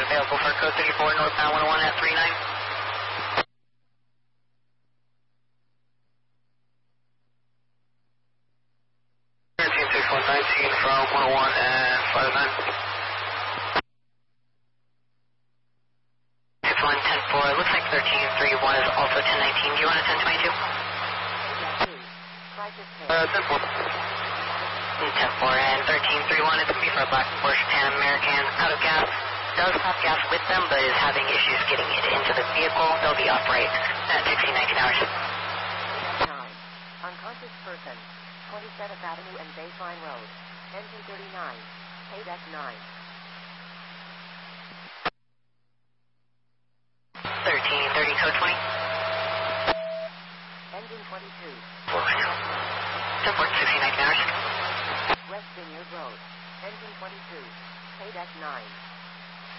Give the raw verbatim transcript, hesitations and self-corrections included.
available for code thirty-four, northbound one oh one at three nine. thirteen six one nineteen from one oh one and five nine. six one ten four, it looks like thirteen three one is also ten nineteen. Do you want a ten twenty-two? Uh, ten four. ten four and thirteen three one, it's going to be for a black Porsche Pan American out of gas. Does have gas with them, but is having issues getting it into the vehicle. They'll be upright at sixteen nineteen hours. nine. Unconscious person, twenty-seventh Avenue and Baseline Road. Engine thirty-nine. Paid F nine. thirteen thirty, code twenty. Engine twenty-two. ten four, sixteen nineteen hours. West Vineyard Road. Engine twenty-two. Paid F nine.